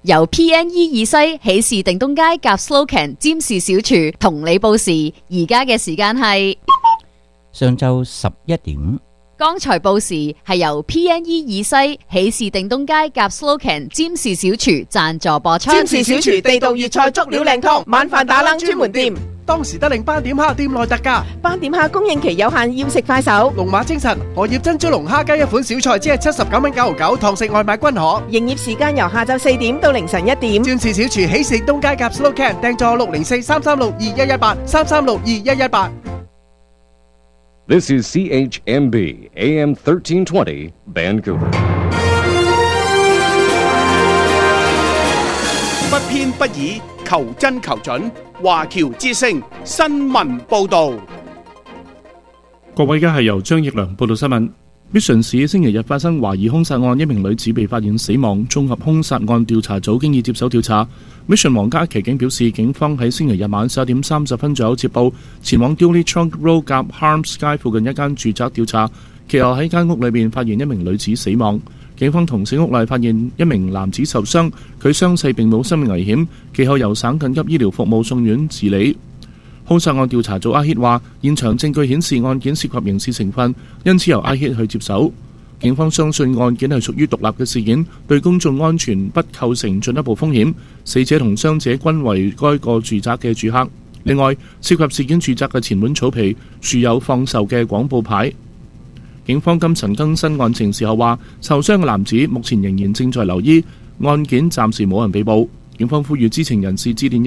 由 PNE 二西喜事定東街夾 Slocan 占士小廚同你報時，而家嘅時間係上晝11點。 剛才報時係由 PNE 二西喜事定東街夾 Slocan 占士小廚贊助播出。 占士小廚地道粵菜足料靚湯，晚飯打冷專門店。 當時得令斑點蝦店內特價， 斑點蝦供應期有限，要食快手。 龍馬精神荷葉珍珠龍蝦雞一款小菜只係79蚊99，堂食外賣均可。 營業時間由下晝4點到凌晨1點。 占士小廚喜事東街夾 Slocan， 訂座604-336-2118 336-2118。 This is CHMB AM 1320 Vancouver。 不偏不倚，求真求準。華僑之聲新聞報道。 各位，而家係由張奕良報道新聞。Mission 市星期日發生懷疑兇殺案，一名女子被發現死亡。綜合兇殺案調查組經已接手調查。Mission 皇家騎警表示，警方喺星期日晚11點30分左右接報，前往 Dewey Trunk Road 夾 Harms 街附近一間住宅調查。其後喺間屋裏面發現一名女子死亡。警方同死屋內發現一名男子受傷，佢傷勢並冇生命危險，其後由省緊急醫療服務送院治理。兇殺案調查組阿希話，現場證據顯示案件涉及刑事成分，因此由阿希去接手。警方相信案件係屬於獨立嘅事件，對公眾安全不構成進一步風險。死者同傷者均為該個住宅嘅住客。另外，涉及事件住宅嘅前門草皮樹有放售嘅廣告牌。警方今晨更新案情時候話，受傷嘅男子目前仍然正在留醫，案件暫時冇人被捕。警方呼籲知情人士致電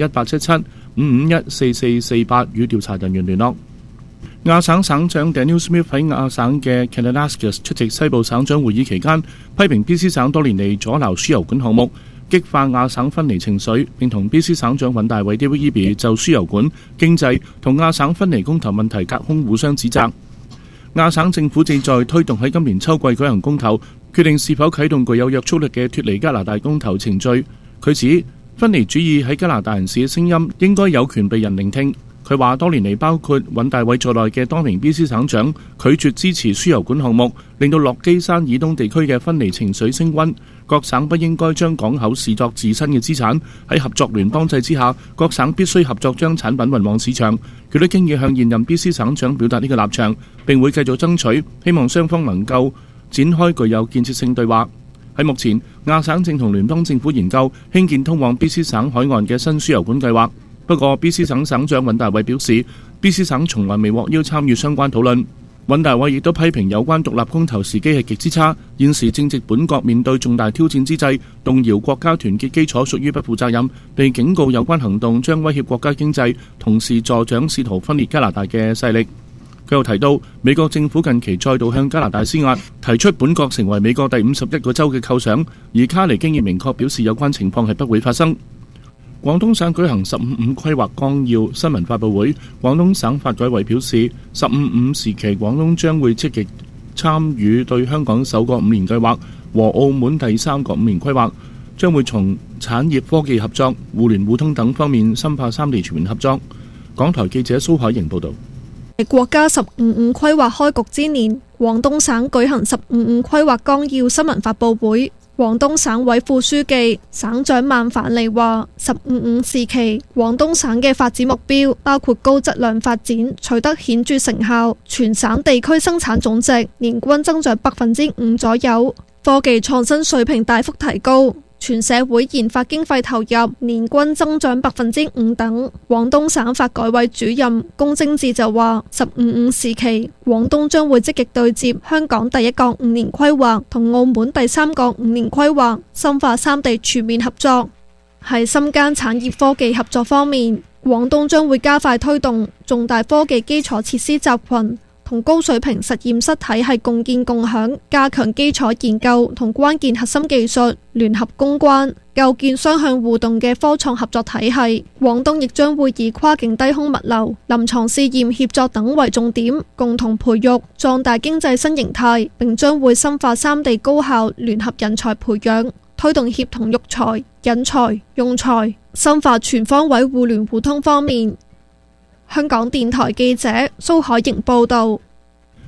1877-551-4448與調查人員聯絡。亞省省長 Daniel Smith 喺亞省嘅 Kananaskis 出席西部省長會議期間，批評 BC 省多年嚟阻撓輸油管項目，激化亞省分離情緒，並同 BC 省長尹大偉 David Eby 就輸油管、經濟同亞省分離公投問題隔空互相指責。亞省政府正在推動喺今年秋季舉行公投，決定是否啟動具有約束力嘅脫離加拿大公投程序。佢指分離主義喺加拿大人士嘅聲音應該有權被人聆聽。佢話多年嚟，包括尹大偉在內嘅多名 BC 省長拒絕支持輸油管項目，令到落基山以東地區嘅分離情緒升溫。各省不應該將港口視作自身嘅資產。喺合作聯邦制之下，各省必須合作將產品運往市場。佢都經已向現任 BC 省長表達呢個立場，並會繼續爭取，希望雙方能夠展開具有建設性對話。喺目前，亞省正同聯邦政府研究興建通往 BC 省海岸嘅新輸油管計劃。不過 BC 省省長尹大偉表示 BC 省從來未獲邀參與相關討論。尹大偉亦都批評有關獨立公投時機係極之差，現時正值本國面對重大挑戰之際，動搖國家團結基礎屬於不負責任，被警告有關行動將威脅國家經濟，同時助長試圖分裂加拿大嘅勢力。佢又提到，美國政府近期再度向加拿大施壓，提出本國成為美國第51個州嘅構想，而卡尼經已明確表示有關情況係不會發生。廣東省舉行15-5規劃綱要新聞發佈會，廣東省發改委表示，15-5時期廣東將會積極參與對香港首個5年計劃和澳門第3個5年規劃，將會從產業科技合作、互聯互通等方面深化3地全面合作。港台記者蘇海瑩報導。 國家15-5規劃開局之年，廣東省舉行15-5規劃綱要新聞發佈會。廣東省委副書記、省長孟凡利話：15-5時期，廣東省嘅發展目標包括高質量發展取得顯著成效，全省地區生產總值年均增長5%左右，科技創新水平大幅提高。全社會研發經費投入年均增長5%等。廣東省發改委主任龔正志就話：15-5時期，廣東將會積極對接香港第1個5年規劃同澳門第3個5年規劃，深化3地全面合作。喺深耕產業科技合作方面，廣東將會加快推動重大科技基礎設施集群同高水平實驗室體系共建共享，加強基礎研究同關鍵核心技術聯合攻關，構建雙向互動嘅科創合作體系。廣東亦將會以跨境低空物流、臨床試驗協作等為重點，共同培育壯大經濟新形態，並將會深化3地高效聯合人才培養，推動協同育才、引才、用才，深化全方位互聯互通方面。香港電台記者蘇海瑩報道。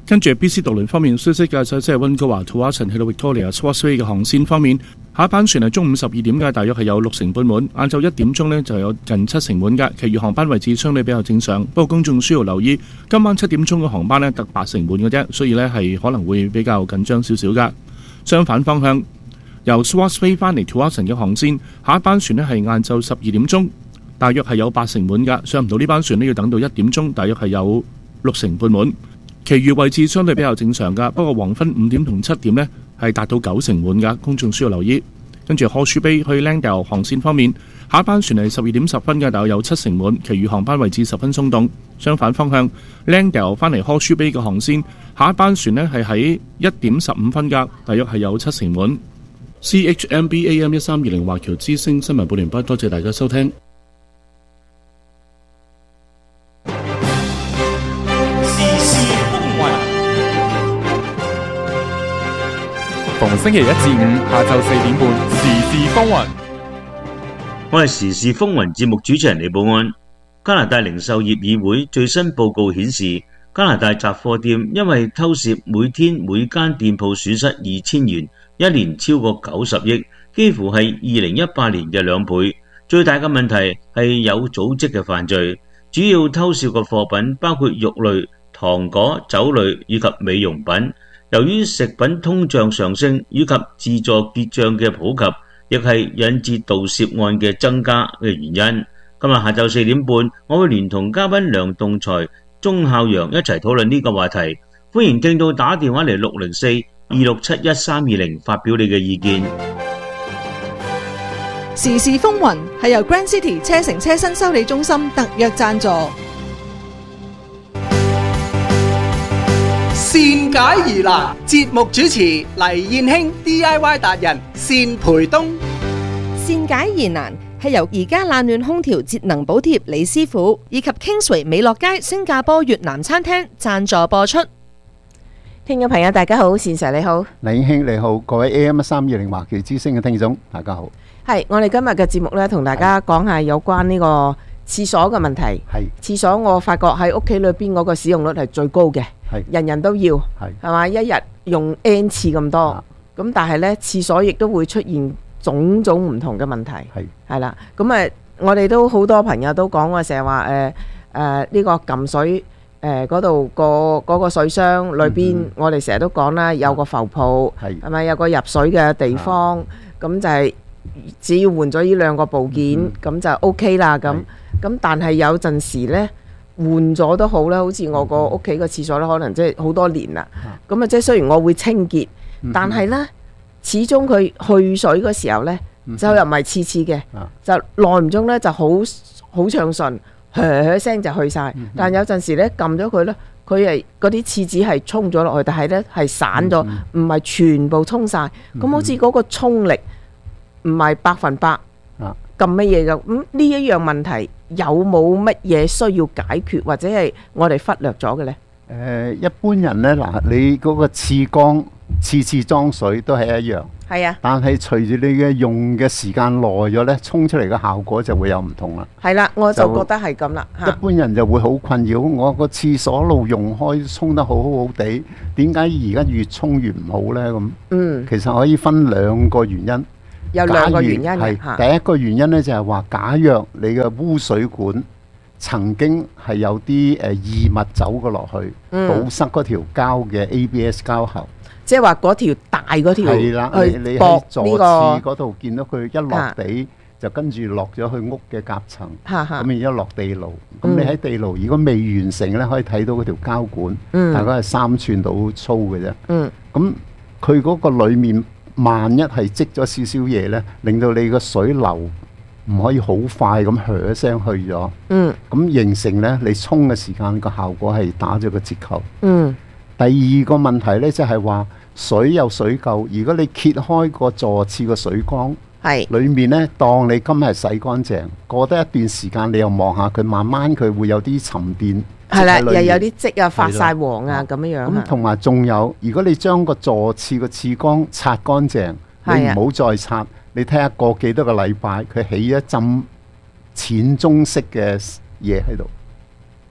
跟住 BC 渡輪方面消息嘅就即係溫哥華 Tsawwassen 去到 Victoria Swartz Bay 嘅航線方面，下一班船係中午12點嘅，大約係有60半滿，晏晝1點鐘呢就有近70滿嘅，其餘航班位置相對比較正常。不過公眾需要留意，今晚7點鐘嘅航班呢得80滿嘅啫，所以呢係可能會比較緊張少少㗎。相反方向，由 Swartz Bay 翻嚟 Tsawwassen 嘅航線，下一班船呢係晏晝12點鐘，大約係有80滿㗎，上唔到呢班船呢要等到1點鐘，大約係有60半滿。其餘位置相對比較正常㗎，不過黃昏5點同7點呢係達到90滿㗎，公眾需要留意。跟住 Horseshoe Bay 去 Langdale 航線方面，下一班船係12點10分嘅，大約有70滿，其餘航班位置十分鬆動。相反方向 Langdale 翻嚟 Horseshoe Bay 嘅航線，下一班船呢係喺1點15分㗎，大約係有70滿。CHMB AM 1320華僑之聲新聞報完畢，多謝大家收聽。 逢星期1至5下晝4點半，時事風雲。 我係時事風雲節目主持人李寶安。加拿大零售業議會最新報告顯示，加拿大雜貨店因為偷竊，每天每間店鋪損失2000元，一年超過90億，幾乎係2018年嘅2倍。最大嘅問題係有組織嘅犯罪，主要偷竊嘅貨品包括肉類、糖果、酒類以及美容品。由於食品通脹上升以及自助結賬嘅普及，亦係引致盜竊案嘅增加嘅原因。今日下晝4點半，我會聯同嘉賓梁棟才、鐘孝陽一齊討論呢個話題。歡迎聽到打電話嚟604-267-1320發表你嘅意見。 時事風雲係由 Grand City 車城車身修理中心特約贊助。 善解疑難，節目主持黎燕卿 DIY 達人單培東。 善解疑難係由而家冷暖空調節能補貼李師傅以及 Kingsway 美樂街新加坡越南餐廳贊助播出。 聽眾朋友大家好，善 Sir 你好， 黎燕卿你好，各位 AM 1320華僑之聲嘅聽眾大家好。 係我哋今日嘅節目咧，同大家講下有關呢個廁所嘅問題。係廁所，我發覺喺屋企裏邊嗰個使用率係最高嘅，人人都要，係嘛，一日用 N 次咁多。咁但係咧，廁所亦都會出現種種唔同嘅問題。係啦，咁我哋都好多朋友都講過，成日話呢個撳水嗰度嗰個水箱裏邊，我哋成日都講啦，有個浮泡，係咪有個入水嘅地方？咁就係只要換咗呢兩個部件，咁就 OK 啦。咁但係有陣時呢，換咗都好啦，好似我個屋企個廁所咧，可能即係好多年啦。咁即係雖然我會清潔，但係呢，始終佢去水嗰時候呢，就又唔係次次嘅，就耐唔中呢就好暢順，噓聲就去晒。但有陣時呢，撳咗佢呢，佢係嗰啲廁紙係沖咗落去，但係呢係散咗，唔係全部沖晒。咁好似嗰個沖力唔係100%咁乜嘢嘅。咁呢一樣問題有冇乜嘢需要解決，或者係我哋忽略咗嘅呢？ 一般人呢，嗱，你嗰個廁缸次次裝水都係一樣，係啊。但係隨住你嘅用嘅時間耐咗呢，沖出嚟嘅效果就會有唔同啦。係啦，我就覺得係咁啦。一般人就會好困擾，我個廁所路用開，沖得好好地，點解而家越沖越唔好呢？咁，其實可以分2個原因。有2個原因嘅。第一個原因呢，就係話，假若你嘅污水管曾經係有啲異物走過落去，堵塞嗰條膠嘅 ABS 膠喉。即係話嗰條大嗰條，係啦，你喺坐廁嗰度見到佢一落地，就跟住落咗去屋嘅夾層，咁然之後落地牢。咁你喺地牢如果未完成咧，可以睇到嗰條膠管，大概係3寸到粗嘅啫。咁佢嗰個裡面萬一係積咗少少嘢咧，令到你個水流唔可以好快咁噓一聲去咗。咁形成咧，你沖嘅時間個效果係打咗個折扣。第二個問題咧，就係話水有水垢，如果你揭開個座廁個水缸，裏面咧，當你今日洗乾淨，過得一段時間，你又望下佢，慢慢佢會有啲沉澱，係啦，又有啲漬啊，發晒黃啊咁樣樣。咁同埋仲有，如果你將個座廁個廁缸擦乾淨，你唔好再擦，你睇下過幾多個禮拜，佢起一浸淺棕色嘅嘢喺度。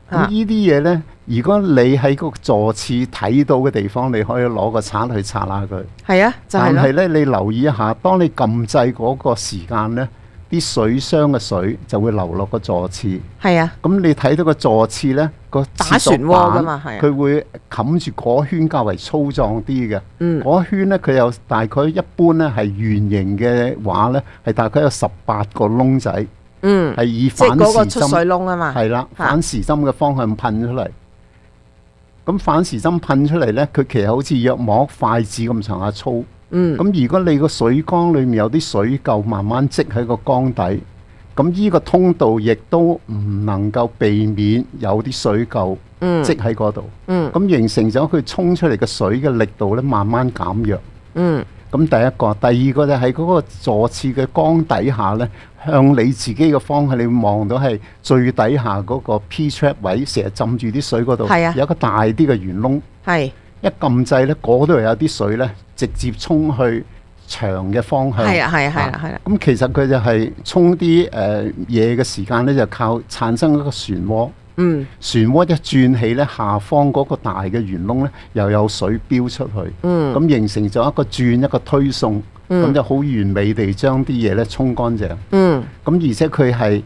咁呢啲嘢呢，如果你喺個座廁睇到嘅地方，你可以攞個刷去刷下佢。 係啊，就係咯。 但係呢，你留意一下，當你撳掣嗰個時間呢，啲水箱嘅水就會流落個座廁。 係啊。 咁你睇到個座廁呢，個打漩渦噶嘛，係啊。 佢會冚住嗰圈較為粗壯啲嘅。嗰圈呢，佢有大概一般呢係圓形嘅話呢，係大概有18個窿仔。係以反時針，即係嗰個出水窿啊嘛。係啦，反時針嘅方向噴出嚟。咁反時針噴出嚟呢，佢其實好似約莫筷子咁上下粗。咁如果你個水缸裏面有啲水垢慢慢積喺個缸底，咁呢個通道亦都唔能夠避免有啲水垢積喺嗰度。咁形成咗佢衝出嚟嘅水嘅力度呢，慢慢減弱。咁第一個，第二個就係嗰個座廁嘅缸底下呢，向你自己嘅方向，你望到係最底下嗰個 P trap 位，成日浸住啲水嗰度，有一個大啲嘅圓窿。一撳掣呢，嗰度有啲水呢，直接衝去牆嘅方向。係啦。咁其實佢就係衝啲嘢嘅時間呢，就靠產生一個漩渦。漩渦一轉起咧，下方嗰個大嘅圓窿咧，又有水飆出去，咁形成咗一個轉一個推送，咁就好完美地將啲嘢咧沖乾淨。咁而且佢係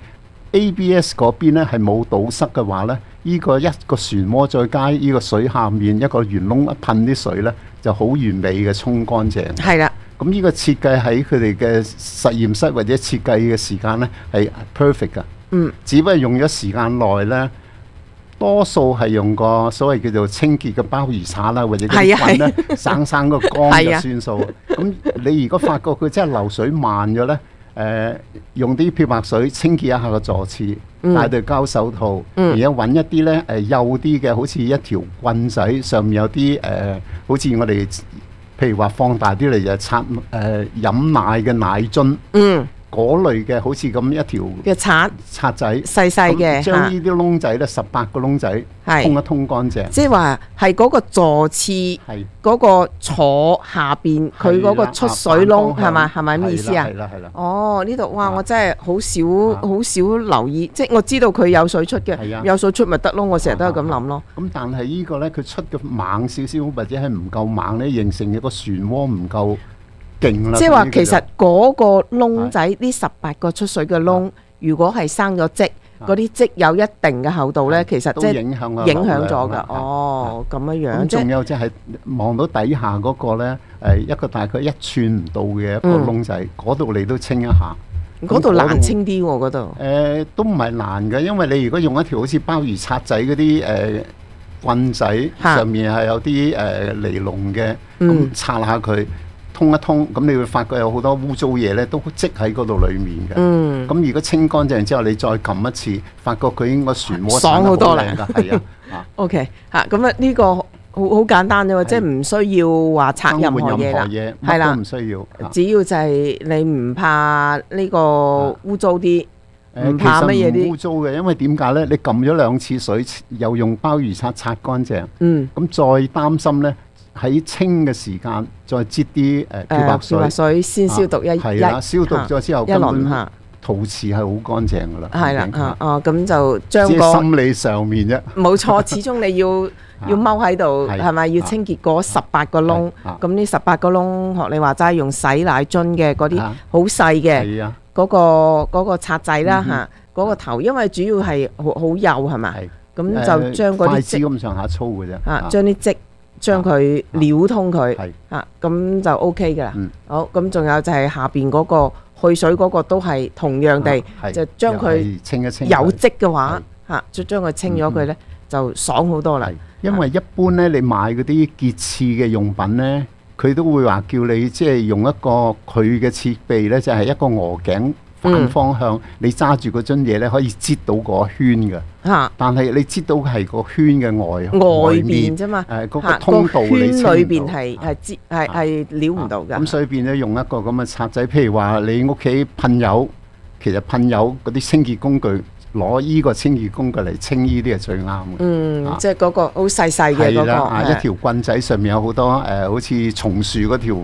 ABS 嗰邊咧係冇堵塞嘅話咧，呢個一個漩渦再加呢個水下面一個圓窿一噴啲水咧，就好完美嘅沖乾淨。係啦。咁呢個設計喺佢哋嘅實驗室或者設計嘅時間咧係 perfect 㗎。只不過用咗時間耐咧。多數係用個所謂叫做清潔嘅鮑魚刷啦，或者啲粉咧，省個缸就算數。咁你如果發覺佢真係流水慢咗咧，用啲漂白水清潔一下個座廁，戴對膠手套，而家揾一啲咧幼啲嘅，好似一條棍仔，上面有啲好似我哋譬如話放大啲嚟就刷飲奶嘅奶樽。嗰類嘅好似咁一條嘅刷仔，細細嘅，將呢啲窿仔咧18個窿仔通一通乾淨。即係話係嗰個座廁嗰個坐下邊，佢嗰個出水窿係咪？係咪咩意思啊？係啦。哦，呢度哇，我真係好少留意，即係我知道佢有水出嘅，有水出咪得咯。我成日都係咁諗咯。咁但係呢個咧，佢出嘅猛少少，或者係唔夠猛咧，形成嘅個漩渦唔夠。即係話其實嗰個窿仔呢18個出水嘅窿，如果係生咗積，嗰啲積有一定嘅厚度咧，其實即係影響咗㗎。哦，咁樣樣。咁仲有即係望到底下嗰個咧，一個大概1寸唔到嘅一個窿仔，嗰度你都清一下。嗰度難清啲喎，嗰度。都唔係難嘅，因為你如果用一條好似鮑魚刷仔嗰啲棍仔，上面係有啲尼龍嘅，咁擦下佢。通一通，咁你會發覺有好多污糟嘢咧，都積喺嗰度裡面嘅。咁如果清乾淨之後，你再撳一次，發覺佢應該漩渦爽好多啦。係啊。OK， 咁啊呢個好簡單啫喎，即係唔需要話拆任何嘢啦。係啦，唔需要。只要就係你唔怕呢個污糟啲，唔怕乜嘢啲。其實唔污糟嘅，因為點解咧？你撳咗2次水，又用鮑魚刷擦乾淨。咁再擔心咧。喺清嘅時間，再擠啲漂白水先消毒係啦，消毒咗之後，根本陶瓷係好乾淨噶啦。係啦，咁就將個心理上面啫。冇錯，始終你要踎喺度，係咪要清潔嗰18個窿？咁呢18個窿，學你話齋用洗奶樽嘅嗰啲好細嘅嗰個刷仔啦嚇，嗰個頭，因為主要係好幼係咪？咁就將嗰啲積咁上下粗嘅啫。將啲積。將佢撩通佢，咁就 OK 噶啦。好，咁仲有就係下邊嗰個去水嗰個都係同樣地，就將佢清一清。有積嘅話，就將佢清咗佢咧，就爽好多啦。因為一般咧，你買嗰啲潔廁嘅用品咧，佢都會話叫你即係用一個佢嘅設備咧，就係一個鵝頸。反方向，你揸住嗰樽嘢咧，可以擠到個圈嘅。但係你擠到係個圈嘅外面啫嘛。嗰個通道你清唔到。圈裏邊係撩唔到㗎。咁所以變咗用一個咁嘅刷仔，譬如話你屋企噴油，其實噴油嗰啲清潔工具，攞依個清潔工具嚟清呢啲係最啱嘅。即係嗰個好細細嘅嗰個。係啦，一條棍仔上面有好多好似松樹嗰條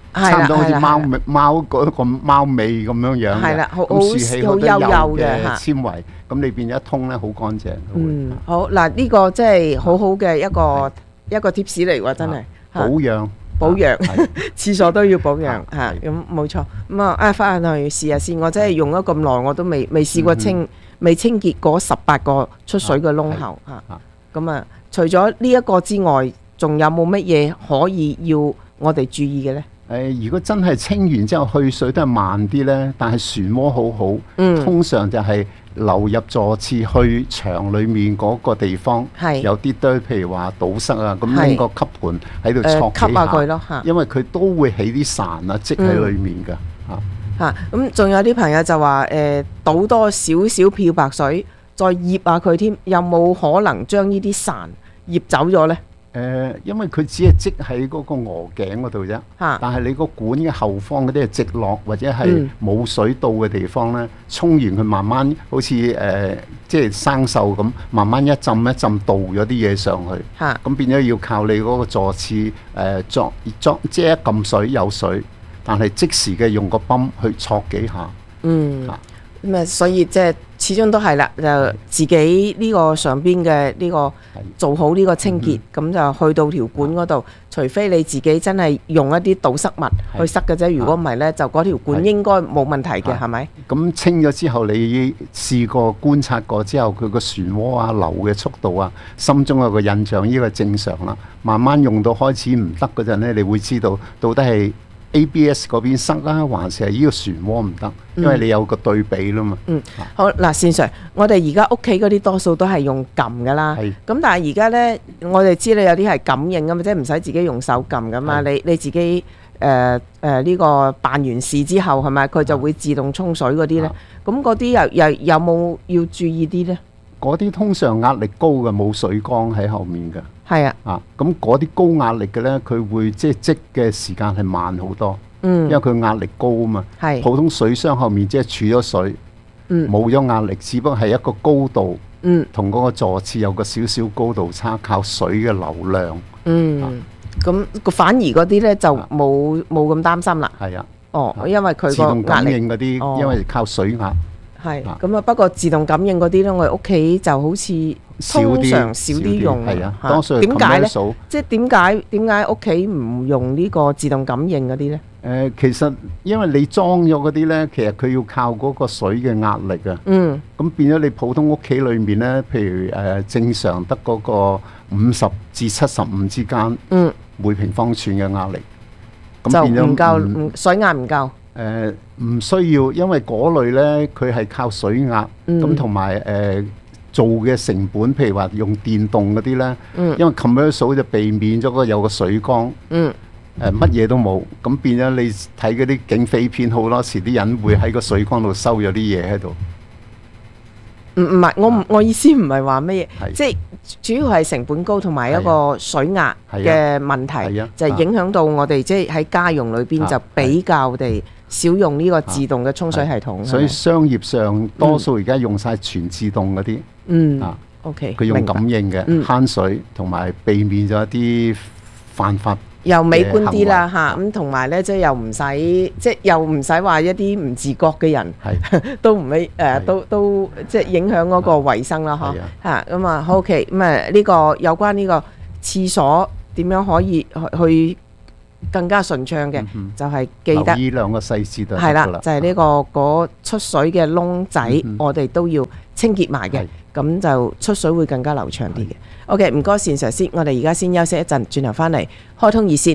差唔多好似貓嗰個貓尾咁樣樣嘅。 係啦，好豎起好多幼嘅嘅纖維，咁你變一通咧好乾淨。 好嗱，呢個即係好好嘅一個 tips 嚟喎，真係保養，廁所都要保養嚇，咁冇錯。咁啊，翻去試下先。我真係用咗咁耐，我都未試過未清潔嗰18個出水嘅窿喉嚇。咁啊，除咗呢一個之外，仲有冇乜嘢可以要我哋注意嘅呢？ 如果真係清完之後去水都係慢啲呢，但係漩渦好好，通常就係流入座廁去牆裡面嗰個地方，有啲堆譬如話堵塞啊，咁拎個吸盤喺度戳幾下，因為佢都會起啲潺啊積喺裡面㗎。 咁仲有啲朋友就話倒多少少漂白水，再醃下佢添，有冇可能將呢啲潺醃走咗呢？ 因為佢只係積喺嗰個鵝頸嗰度啫，但係你個管嘅後方嗰啲係直落或者係冇水到嘅地方呢，沖完佢慢慢好似即係生鏽咁，慢慢一浸一浸倒咗啲嘢上去，咁變咗要靠你嗰個座廁即係一撳水有水，但係即時嘅用個泵去戳幾下。 咁啊，所以即係始終都係啦，就自己呢個上邊嘅呢個做好呢個清潔，咁就去到條管嗰度，除非你自己真係用一啲堵塞物去塞嘅啫，如果唔係呢，就嗰條管應該冇問題嘅，係咪？咁清咗之後，你試過觀察過之後，佢個漩渦啊、流嘅速度啊，心中有個印象，呢個正常啦。慢慢用到開始唔得嗰陣呢，你會知道到底係ABS 嗰邊塞啦，還是係呢個漩渦唔得，因為你有個對比啦嘛。好嗱，善 Sir，我哋而家屋企嗰啲多數都係用撳噶啦，咁但係而家呢，我哋知道有啲係感應噶嘛，即係唔使自己用手撳噶嘛，你自己呢個辦完事之後係咪佢就會自動沖水嗰啲呢？咁嗰啲有冇要注意啲呢？嗰啲通常壓力高嘅，冇水缸喺後面嘅。 係啊， 咁嗰啲高壓力嘅呢，佢會即係積嘅時間係慢好多，因為佢壓力高啊嘛。普通水箱後面即係儲咗水，冇咗壓力，只不過係一個高度，同嗰個座廁有個少少高度差，靠水嘅流量。 咁反而嗰啲呢，就冇咁擔心啦。 係啊， 因為佢個自動感應嗰啲，因為靠水壓。 係咁啊，不過自動感應嗰啲咧，我哋屋企就好似通常少啲用。 係啊，多數點解咧？即係點解屋企唔用呢個自動感應嗰啲咧？ 其實因為你裝咗嗰啲咧，其實佢要靠嗰個水嘅壓力啊。咁變咗你普通屋企裏面咧，譬如正常得嗰個50至75之間，每平方寸嘅壓力， 咁變咗唔夠，水壓唔夠。 唔需要，因為嗰類呢，佢係靠水壓，咁同埋做嘅成本，譬如話用電動嗰啲呢，因為 commercial 就避免咗有個水缸，乜嘢都冇，咁變咗你睇嗰啲警匪片，好多時啲人會喺個水缸度收咗啲嘢喺度。 唔係，我意思唔係話咩嘢，即係主要係成本高同埋一個水壓嘅問題，就係影響到我哋即係喺家用裏邊就比較地少用呢個自動嘅沖水系統。 所以商業上多數而家用晒全自動嗰啲 ，OK， 佢用感應嘅慳水，同埋避免咗一啲犯法。 又美觀啲啦嚇，咁同埋咧即係又唔使話一啲唔自覺嘅人都唔會都即係影響嗰個衞生啦嚇咁啊好 OK 咁啊呢個有關呢個廁所點樣可以去更加順暢嘅，就係記得呢兩個細節就係啦，就係呢個嗰出水嘅窿仔，我哋都要清潔埋嘅，咁就出水會更加流暢啲嘅。OK， 唔該，善 Sir先，我哋而家先休息一陣，轉頭翻嚟開通熱線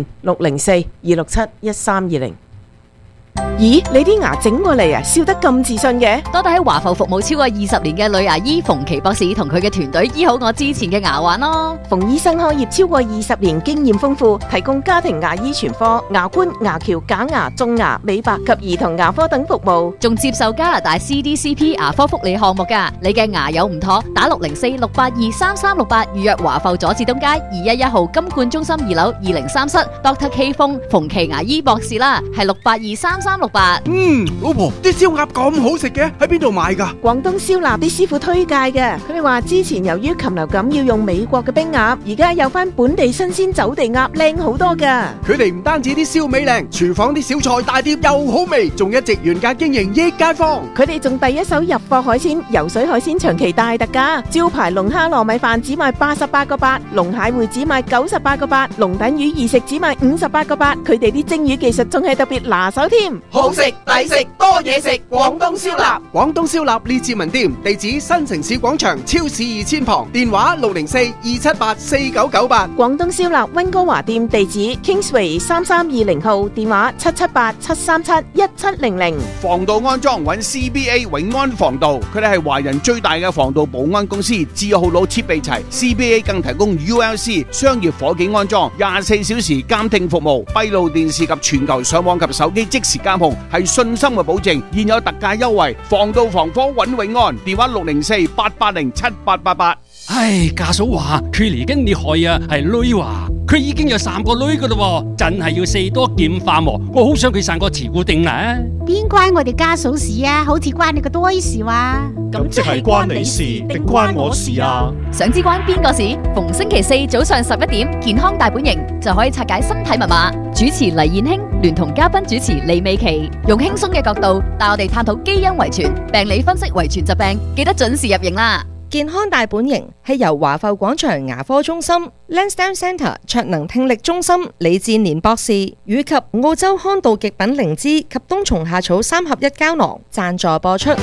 604-267-1320。咦，你啲牙整過嚟啊，笑得咁自信嘅？ 多得喺華埠服務超過20年嘅女牙醫馮琪博士同佢嘅團隊醫好我之前嘅牙患咯。 馮醫生開業超過20年，經驗豐富，提供家庭牙醫全科、牙冠、牙橋、假牙、種牙、美白及兒童牙科等服務， 仲接受加拿大 CDCP 牙科福利項目㗎。你嘅牙有唔妥，打604-682-3368預約華埠佐治東街211號金冠中心2樓203室 Dr. K 馮琪牙醫博士啦，係682-3368 3368。 老婆，啲燒鴨咁好食嘅，喺邊度買㗎？ 廣東燒臘啲師傅推介嘅，佢哋話之前由於禽流感要用美國嘅冰鴨，而家有翻本地新鮮走地鴨，靚好多㗎。 佢哋唔單止啲燒味靚，廚房啲小菜大碟又好味，仲一直原價經營益街坊。 佢哋仲第一手入貨海鮮，游水海鮮長期大特價，招牌龍蝦糯米飯只賣88個8，龍蟹會只賣98個8，龍躉魚二食只賣58個8。佢哋啲蒸魚技術仲係特別拿手添， 好食抵食多嘢食，廣東燒臘。廣東燒臘列治文店，地址新城市廣場超市2000旁，電話604-278-4998。 廣東燒臘溫哥華店地址 Kingsway 3320號，電話778-737-1700。 防盜安裝揾 CBA 永安防盜，佢哋係華人最大嘅防盜保安公司，字號佬設備齊。CBA 更提供 ULC 商業伙計安裝，24小時監聽服務，閉路電視及全球上網及手機即時監控，係信心嘅保證。現有特價優惠，防盜防火揾永安，電話604-880-7888。 唉，家嫂話佢嚟緊你害啊，係女話佢已經有3個女噶啦，真係要4多劍化喎。我好想佢生個慈固定啊！ 邊關我哋家嫂事啊？好似關你個堆事話。 咁即係關你事定關我事啊？ 想知關邊個事？逢星期4早上11點，健康大本營就可以拆解身體密碼。主持黎燕卿聯同嘉賓主持李美琪，用輕鬆嘅角度帶我哋探討基因遺傳、病理分析遺傳疾病，記得準時入營啦！ 健康大本營係由華埠廣場牙科中心、Lansdowne Centre 卓能聽力中心李志年博士以及澳洲康道極品靈芝及冬蟲夏草3合1膠囊贊助播出。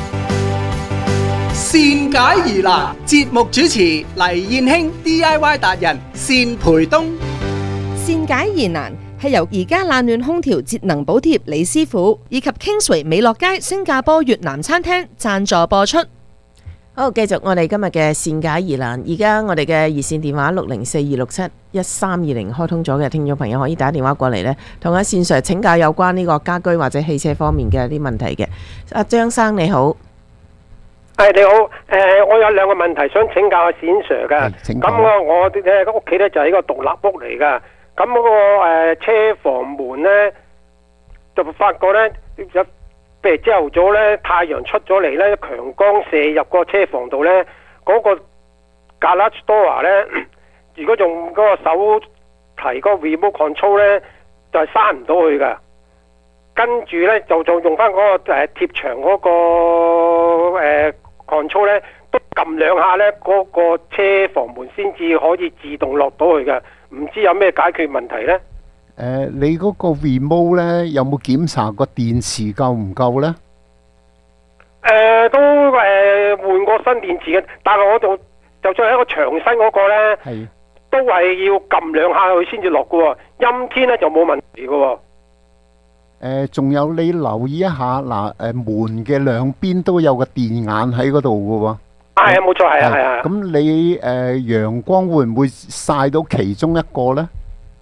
善解疑難，節目主持黎燕卿 DIY 達人單培東。 善解疑難係由而家冷暖空調節能補貼李師傅以及 Kingsway 美樂街新加坡越南餐廳贊助播出。 好，繼續我哋今日嘅善解疑難。而家我哋嘅熱線電話604-267-1320開通咗嘅聽眾朋友可以打電話過嚟呢，同阿善 Sir 請教有關呢個家居或者汽車方面嘅啲問題嘅。阿張生你好。 係你好，我有2個問題想請教阿冼 Sir 嘅。咁我哋個屋企咧就係一個獨立屋嚟噶，咁嗰個車房門咧就發覺咧有，譬如朝頭早咧太陽出咗嚟咧，強光射入個車房度咧，嗰個 garage door 咧，如果用嗰個手提嗰個 remote control 咧，就係閂唔到去噶。跟住咧就用翻嗰個貼牆嗰個control 咧，都撳2下咧，嗰個車房門先至可以自動落到去嘅。唔知有咩解決問題呢？ 你嗰個 remote 咧有冇檢查個電池夠唔夠呢？ 都換過新電池嘅，但係我就算係一個長身嗰個咧，都係要撳2下佢先至落嘅喎。陰天咧就冇問題嘅喎。 仲有你留意一下嗱，門嘅2邊都有個電眼喺嗰度嘅喎。 係啊，冇錯，係啊，係啊。 咁你陽光會唔會曬到其中一個呢？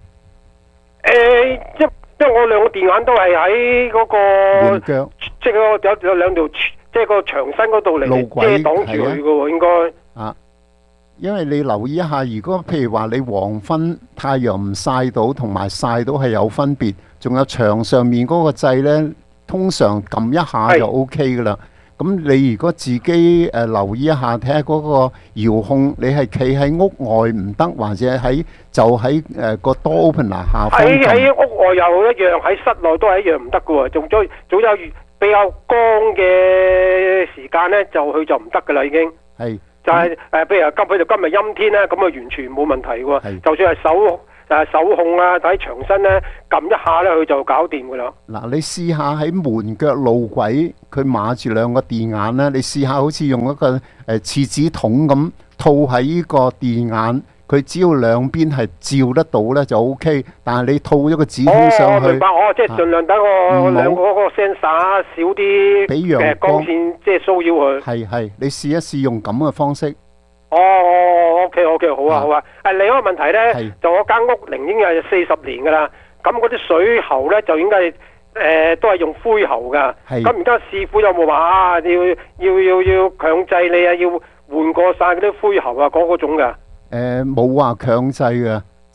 因為我2個電眼都係喺嗰個門腳，即係有2條，即係個牆身嗰度嚟遮擋住佢嘅喎，應該。 啊，因為你留意一下，如果譬如話你黃昏太陽唔曬到，同埋曬到係有分別。仲有牆上面嗰個掣呢，通常撳一下就 OK 噶啦。咁你如果自己留意一下，睇下嗰個遙控，你係企喺屋外唔得，或者就喺個 door opener 下方。 喺屋外又一樣，喺室內都係一樣唔得噶喎。仲有比較光嘅時間呢，佢就唔得噶啦，已經。係就係譬如今日陰天呢，咁啊完全冇問題喎。就算係手控啊，喺牆身咧撳一下咧，佢就搞掂噶啦。嗱， 你試下喺門腳路軌，佢碼住2個電眼咧，你試下好似用一個廁紙筒咁套喺呢個電眼，佢只要2邊係照得到咧就 OK。但係你套咗個紙筒上去， 明白，即係盡量等我2個嗰個 sensor 少啲，俾陽光線即係騷擾佢。 係，你試一試用咁嘅方式。 OK，好啊，好啊。另一個問題咧，就我間屋齡已經係40年噶啦，咁嗰啲水喉咧就應該都係用灰喉噶。咁而家師傅有冇話要強制你啊，要換過晒嗰啲灰喉啊嗰種噶？ 冇話強制噶，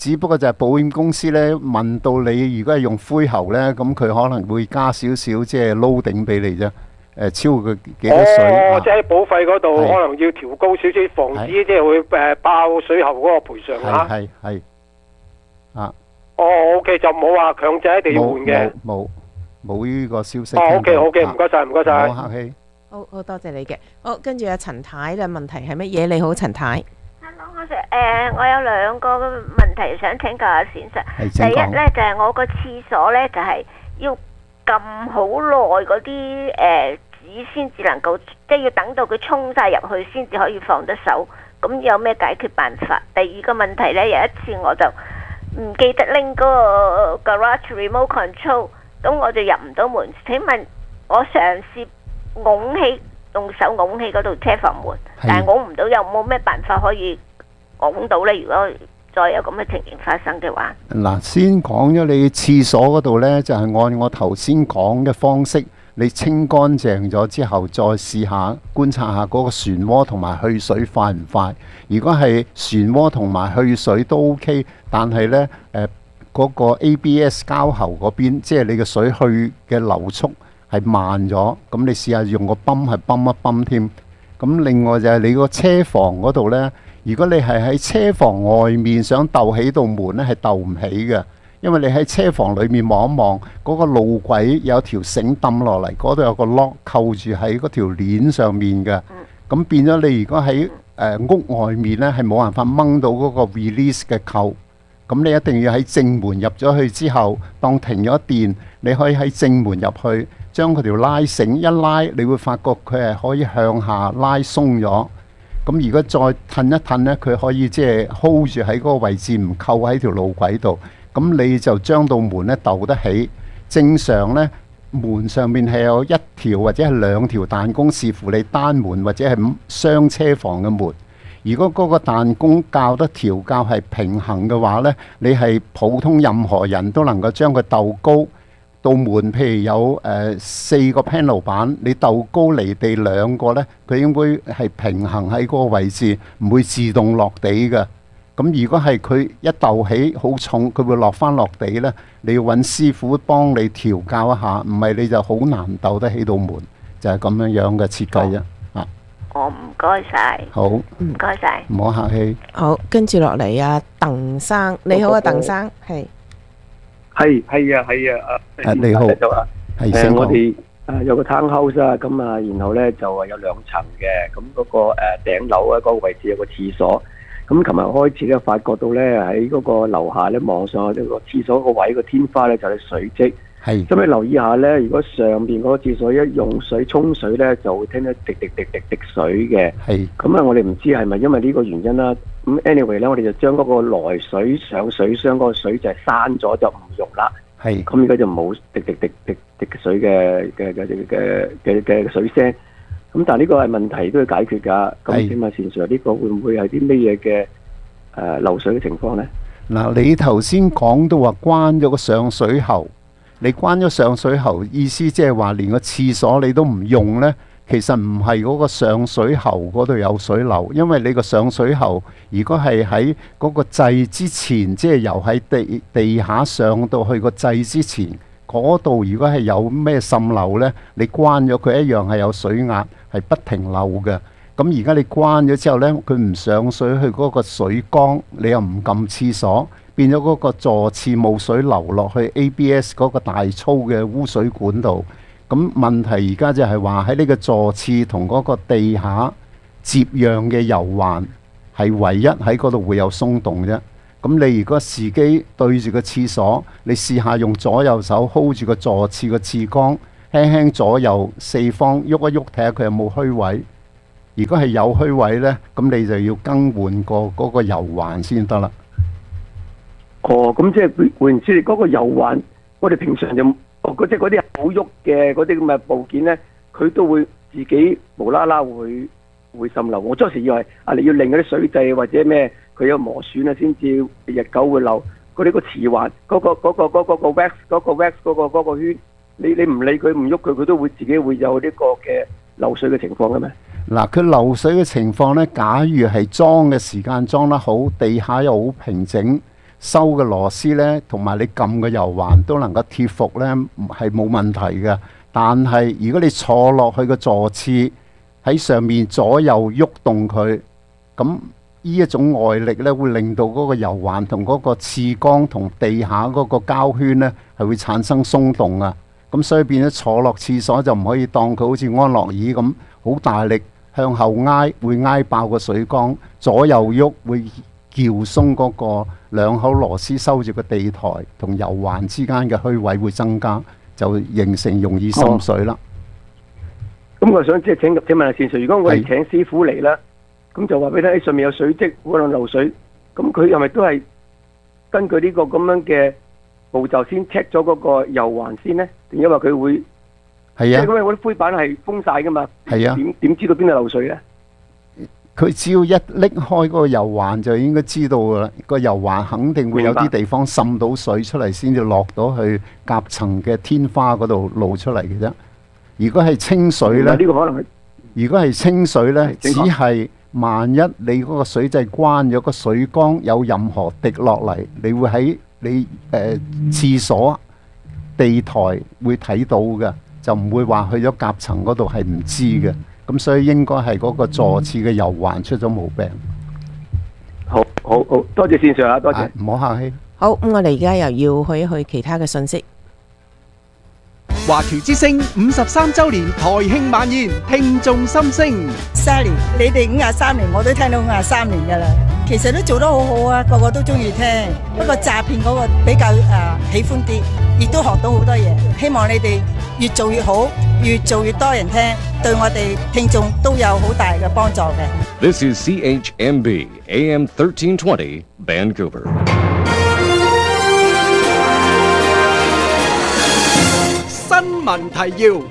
只不過就係保險公司咧問到你，如果係用灰喉咧，咁佢可能會加少少即係撈頂俾你啫。超過幾多水？ 即係喺保費嗰度可能要調高少少，防止即係會爆水喉嗰個賠償額。 係啊。 OK， 就冇話強制一定要換嘅。 冇呢個消息。 OK，唔該晒，唔該晒。 好客氣。 好多謝你嘅。好，跟住阿陳太嘅問題係乜嘢？你好，陳太。 我有兩個問題想請教下冼 Sir。第一呢，就係我個廁所呢，就係要撳好耐嗰啲紙先至能夠，即係要等到佢沖晒入去先至可以放得手。咁有咩解決辦法？第二個問題呢，有一次我就唔記得拎嗰個 garage remote control， 咁我就入唔到門。請問我嘗試用手拱起嗰度車房門，但係拱唔到，有冇咩辦法可以拱到呢？如果再有咁嘅情形發生嘅話， 嗱，先講咗你廁所嗰度呢，就係按我頭先講嘅方式，你清乾淨咗之後，再試下觀察下嗰個漩渦同埋去水快唔快。如果係漩渦同埋去水都 OK， 但係呢嗰個 ABS 膠喉嗰邊，即係你嘅水去嘅流速係慢咗，咁你試下用個泵係泵一泵添。咁另外就係你個車房嗰度呢，如果你係喺車房外面想竇起道門呢，係竇唔起嘅，因為你喺車房裏面望一望嗰個路軌有條繩抌落嚟，嗰度有個 lock 扣住喺嗰條鏈上面嘅。咁變咗你如果喺屋外面呢，係冇辦法掹到嗰個 release 嘅扣。咁你一定要喺正門入咗去之後，當停咗電，你可以喺正門入去，將嗰條拉繩一拉，你會發覺佢係可以向下拉鬆咗。咁如果再褪一褪呢，佢可以即係 hold 住喺嗰個位置，唔扣喺條路軌度。咁你就將道門呢竇得起。正常呢，門上面係有一條或者係兩條彈弓，視乎你單門或者係雙車房嘅門。如果嗰個彈弓校得調校係平衡嘅話呢，你係普通任何人都能夠將佢竇高。道門譬如有4個 panel 板，你竇高離地2個呢，佢應該係平衡喺嗰個位置，唔會自動落地嘅。咁如果係佢一竇起好重，佢會落翻落地呢，你要揾師傅幫你調校一下，唔係你就好難竇得起道門，就係咁樣嘅設計啫。 我唔該晒。 好，唔該晒， 唔好客氣。 好，跟住落嚟啊，鄧生，你好啊，鄧生，係你好， 我哋有個 townhouse 啊，咁啊，然後咧就有2層嘅，咁嗰個頂樓啊，嗰個位置有個廁所。咁琴日開始咧，發覺到咧喺嗰個樓下咧望上去呢個廁所個位個天花咧就係水漬。 係， 咁你留意下咧，如果上邊嗰個廁所一用水沖水咧，就會聽到滴水嘅。 係， 咁啊，我哋唔知係咪因為呢個原因啦。咁 anyway 咧，我哋就將嗰個來水上水箱嗰個水就係閂咗，就唔用啦。 係， 咁而家就冇滴水嘅水聲。咁但係呢個係問題都要解決㗎。咁請問冼 Sir，呢個會唔會係啲咩嘢嘅漏水嘅情況呢？ 嗱，你頭先講到話關咗個上水喉。你關咗上水喉，意思即係話連個廁所你都唔用呢？其實唔係嗰個上水喉嗰度有水流，因為你個上水喉如果係喺嗰個掣之前，即係由喺地下上到去個掣之前，嗰度如果係有咩滲漏呢，你關咗佢一樣係有水壓，係不停漏嘅。咁而家你關咗之後呢，佢唔上水去嗰個水缸，你又唔撳廁所。變咗嗰個座廁冇水流落去 ABS 嗰個大粗嘅污水管度，咁問題而家就係話喺呢個座廁同嗰個地下接壤嘅油環係唯一喺嗰度會有鬆動啫。咁你如果時機對住個廁所，你試下用左右手 hold 住個座廁個廁缸，輕輕左右四方喐一喐，睇下佢有冇虛位。如果係有虛位呢，咁你就要更換過嗰個油環先得啦。 咁即係換言之，嗰個油環，我哋平常就即係嗰啲好喐嘅嗰啲咁嘅部件咧，佢都會自己無啦啦會滲漏。我初時以為你要令嗰啲水掣或者咩，佢有磨損啊，先至日久會漏。嗰啲個磁環，嗰個 wax 嗰個圈，你唔理佢唔喐佢，佢都會自己會有呢個嘅漏水嘅情況嘅咩？ 嗱，佢漏水嘅情況咧，假如係裝嘅時間裝得好，地下又好平整。 收嘅螺絲呢，同埋你撳嘅油環都能夠貼服呢，係冇問題嘅。但係如果你坐落去個座廁喺上面左右喐動佢，咁呢一種外力呢，會令到嗰個油環同嗰個廁缸同地下嗰個膠圈呢，係會產生鬆動啊。咁所以變咗坐落廁所就唔可以當佢好似安樂椅咁好大力向後挨，會挨爆個水缸；左右喐會撬鬆嗰個兩口螺絲收住個地台同油環之間嘅虛位會增加，就形成容易滲水啦。 咁我想即係請問下善誰，如果我哋請師傅嚟啦，咁就話俾你聽，上面有水漬可能漏水，咁佢係咪都係根據呢個咁樣嘅步驟先 check 咗嗰個油環先呢？定因為佢會係啊？ 因為我啲灰板係封晒噶嘛， 係啊？ 點知道邊度漏水呢？ 佢只要一拎開嗰個油環就應該知道噶啦，個油環肯定會有啲地方滲到水出嚟，先至落到去夾層嘅天花嗰度露出嚟嘅啫。如果係清水呢， 呢個可能係如果係清水呢，只係萬一你嗰個水掣關咗，個水缸有任何滴落嚟，你會喺你廁所地台會睇到嘅，就唔會話去咗夾層嗰度係唔知嘅。咁所以應該係嗰個座廁嘅油環出咗毛病。 好，多謝善常啊，多謝， 唔好客氣。 好，咁我哋而家又要去其他嘅信息。 華僑之聲53周年台慶晚宴，聽眾心聲。 30年，你哋53年，我都聽到53年噶啦。其實都做得好好啊，個個都中意聽。不過詐騙嗰個比較喜歡啲，亦都學到好多嘢。希望你哋越做越好，越做越多人聽，對我哋聽眾都有好大嘅幫助嘅。 This is CHMB AM 1320 Vancouver。 新聞提要，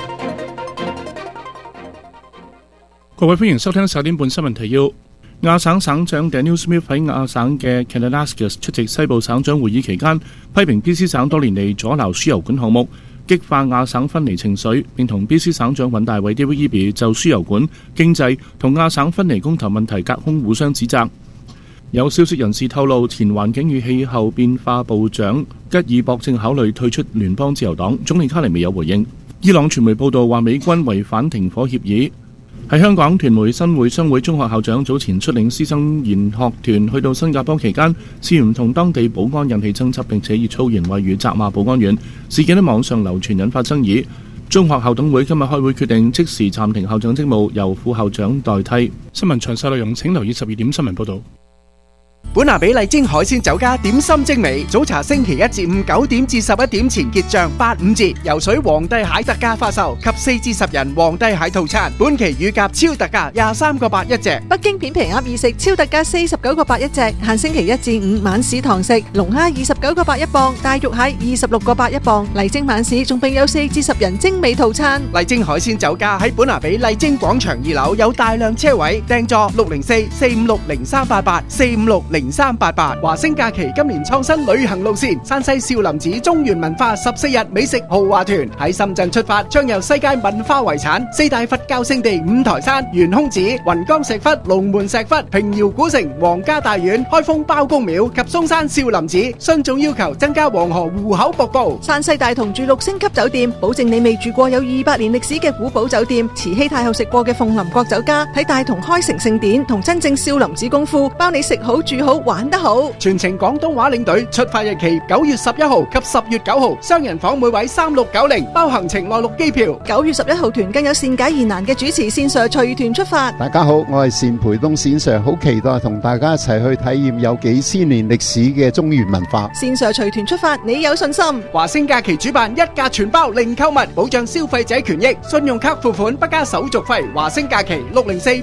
各位歡迎收聽10點半新聞提要。亞省省長 Daniel Smith 喺亞省嘅 Kananaskis 出席西部省長會議期間，批評 BC 省多年嚟阻撓輸油管項目，激化亞省分離情緒，並同 BC 省長尹大偉 David Eby 就輸油管、經濟同亞省分離公投問題隔空互相指責。有消息人士透露，前環境與氣候變化部長吉爾博正考慮退出聯邦自由黨，總理卡尼未有回應。伊朗傳媒報道話，美軍違反停火協議。喺香港，屯門新會商會中學校長早前率領師生研學團去到新加坡期間，涉嫌同當地保安引起爭執，並且以粗言穢語責罵保安員。事件喺網上流傳，引發爭議。中學校董會今日開會決定即時暫停校長職務，由副校長代替。新聞詳細內容請留意12點新聞報導。 本拿比麗晶海鮮酒家點心精美，早茶星期1至5 9點至11點前結賬85折，游水皇帝蟹特價發售及4至10人皇帝蟹套餐，本期乳鴿超特價23個8一隻， 北京片皮鴨二食超特價49個8一隻，限星期1至5晚市堂食，龍蝦29個8一磅，大肉蟹26個8一磅，麗晶晚市仲並有4至10人精美套餐。 麗晶海鮮酒家喺本拿比麗晶廣場2樓有大量車位，訂座604-456-0388，456-0388。華星假期今年創新旅行路線，山西少林寺中原文化14日美食豪華團喺深圳出發，將由世界文化遺產4大佛教聖地五台山、懸空寺、雲岡石窟、龍門石窟、平遙古城、皇家大院、開封包公廟及嵩山少林寺，雙總要求增加黃河戶口瀑布。 山西大同住6星級酒店，保證你未住過有200年歷史嘅古堡酒店，慈禧太后食過嘅鳳林國酒家，睇大同開城聖典同真正少林寺功夫，包你食好住好玩得好。 全程廣東話領隊，出發日期9月11號及10月9號，雙人房每位3690，包行程內陸機票。 9月11號團更有善解疑難嘅主持線上隨團出發。 大家好，我係單培東線上，好期待同大家一齊去體驗有幾千年歷史嘅中原文化。 線上隨團出發，你有信心？ 華星假期主辦一價全包零購物，保障消費者權益，信用卡付款不加手續費。華星假期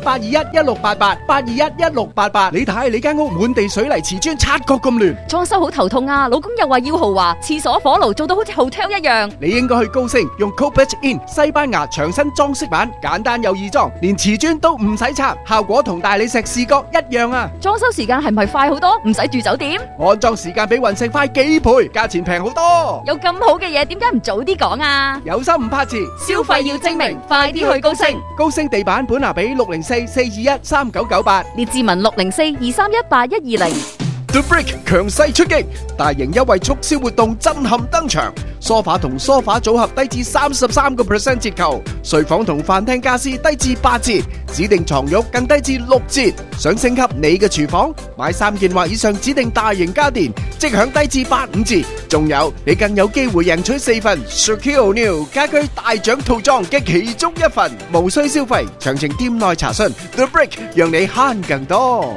604-821-1688，821-1688。你睇你間屋滿地水泥瓷磚，察覺咁亂， 裝修好頭痛啊！老公又話要豪華，廁所火爐做到好似 hotel 一樣。 你應該去高升，用 Copach In 西班牙牆身裝飾板，簡單又易裝，連瓷磚都唔使拆，效果同大理石視覺一樣啊！ 裝修時間係唔係快好多？唔使住酒店？ 安裝時間比雲石快幾倍，價錢平好多。 有咁好嘅嘢，點解唔早啲講啊？ 有心唔怕遲， 消費要精明，快啲去高升。 高升地板本拿比604-421-3998， 列治文604-231-8120。 The Brick 強勢出擊，大型優惠促銷活動震撼登場，梳化同梳化組合低至33% 折扣，睡房同飯廳家私低至8折，指定床褥更低至6折。想升級你嘅廚房，買3件或以上指定大型家電，即享低至85折。仲有，你更有機會贏取4份 Shaquille O'Neal 家居大獎套裝嘅其中一份，無需消費。詳情店內查詢。The Brick 讓你慳更多。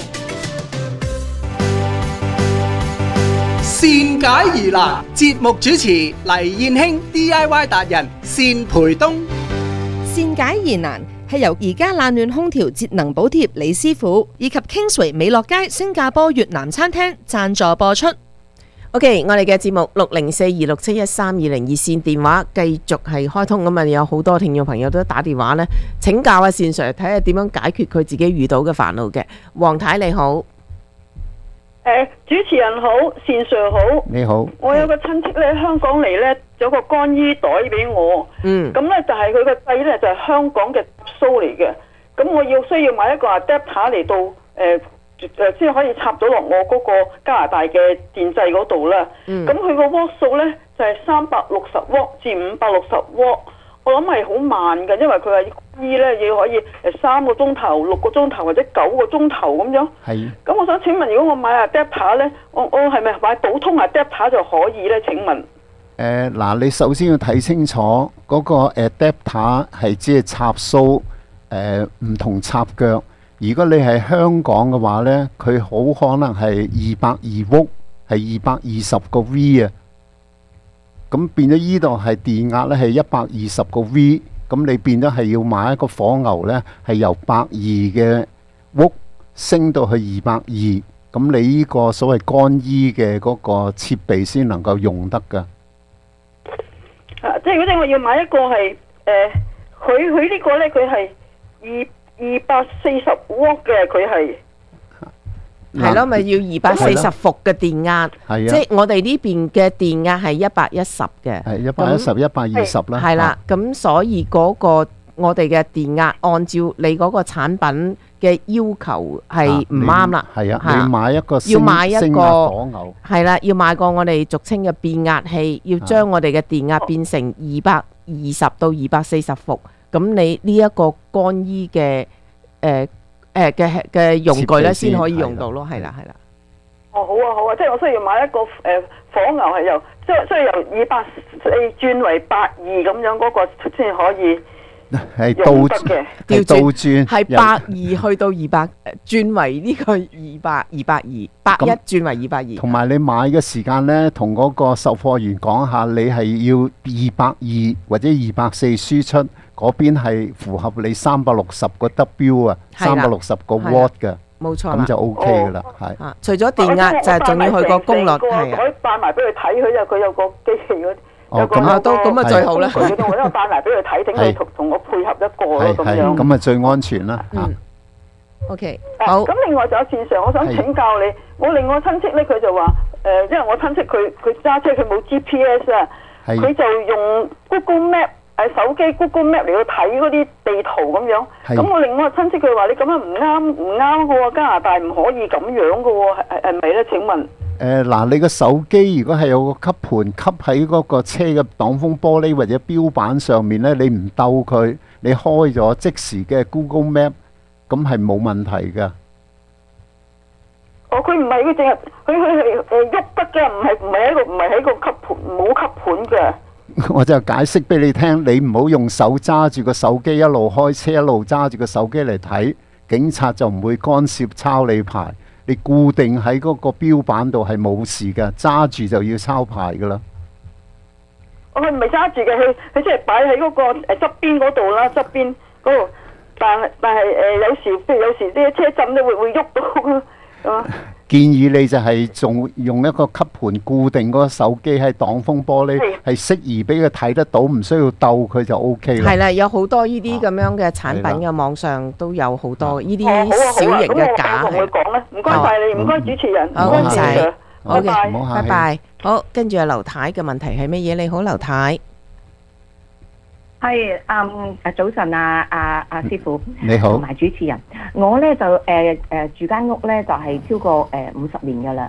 善解疑難，節目主持黎燕卿 DIY 達人單培東。 善解疑難係由而家冷暖空調節能補貼李師傅以及 Kingsway 美樂街新加坡越南餐廳贊助播出。 OK， 我哋嘅節目60426713202線電話繼續係開通，咁啊有好多聽眾朋友都打電話呢請教阿善 Sir 睇下點樣解決佢自己遇到嘅煩惱嘅。黃太你好。 主持人好，善 Sir 好， 你好。 我有個親戚咧，香港嚟咧，有個乾衣袋俾我。咁咧就係佢個掣咧就係香港嘅蘇嚟嘅。咁我需要買一個 adapter 嚟到先可以插到落我嗰個加拿大嘅電掣嗰度啦。咁佢個瓦數咧就係360瓦至560瓦。我諗係好慢嘅，因為佢話衣咧要可以3個鐘頭、6個鐘頭或者9個鐘頭咁樣。係。咁我想請問，如果我買 adapter 咧，我係咪買普通 adapter 就可以咧？請問？ 嗱，你首先要睇清楚嗰個 adapter 係只係插蘇唔同插腳。如果你係香港嘅話咧，佢好可能係220伏，係220個 V 啊。咁變咗依度係電壓咧係120個 V， 咁你變咗係要買一個火牛咧係由120嘅伏升到去220，咁你呢個所謂乾衣嘅嗰個設備先能夠用得噶。 即係如果我要買一個係佢呢個咧佢係240瓦嘅，佢係。 係咯，咪要240伏嘅電壓，即係我哋呢邊嘅電壓係110嘅， 係110、120啦。 係啦，咁所以嗰個我哋嘅電壓按照你嗰個產品嘅要求係唔啱啦。係啊， 你買一個升壓火牛，係啦， 要買個我哋俗稱嘅變壓器，要將我哋嘅電壓變成220到240伏。咁你呢一個乾衣嘅嘅用具咧，先可以用到咯，係啦。 哦，好啊，即係我需要買一個火牛係由即係由240轉為82咁樣嗰個先可以用得嘅。 係倒轉， 係82去到200轉為呢個220，81轉為220。 同埋你買嘅時間咧，同嗰個售貨員講下，你係要220或者240輸出。嗰邊係符合你360個 W 啊，360個 watt 嘅， 冇錯， 咁就 OK 噶啦，係。 除咗電壓就係仲要佢個功率，係啊。 可以帶埋俾佢睇，佢有個機器嗰啲。 哦，咁啊最好啦。 我因為帶埋俾佢睇，整佢同我配合一個咯，咁樣。 咁啊最安全啦。 OK， 好。 咁另外就有線上，我想請教你，我另外親戚咧，佢就話因為我親戚佢揸車佢冇 GPS 啊，佢就用 Google Map。手機 Google Map 嚟到睇嗰啲地圖咁樣，咁我另外親戚佢話你咁樣唔啱嘅喎，加拿大唔可以咁樣嘅喎，係咪咧？請問？ 嗱，你個手機如果係有個吸盤吸喺嗰個車嘅擋風玻璃或者標板上面咧，你唔兜佢，你開咗即時嘅 Google Map， 咁係冇問題㗎。 哦，佢唔係佢淨係佢係喐得嘅，唔係喺個吸盤冇吸盤嘅。 我就解釋俾你聽，你唔好用手揸住個手機一路開車一路揸住個手機嚟睇，警察就唔會干涉抄你牌。你固定喺嗰個標板度係冇事㗎，揸住就要抄牌㗎啦。 佢唔係揸住嘅，佢即係擺喺嗰個側邊嗰度啦，側邊嗰度。但係有時啲車震咧會喐到啊。 建議你就係仲用一個吸盤固定嗰個手機喺擋風玻璃，係適宜俾佢睇得到，唔需要鬥佢就 OK 啦。 係啦，有好多呢啲咁樣嘅產品嘅網上都有好多呢啲小型嘅架。 同佢講咧，唔該晒你，唔該主持人，唔該晒， 好嘅，拜拜。好，跟住阿劉太嘅問題係乜嘢？你好，劉太。 係早晨啊，師傅， 你好， 同埋主持人，我咧就住間屋咧就係超過50年噶啦。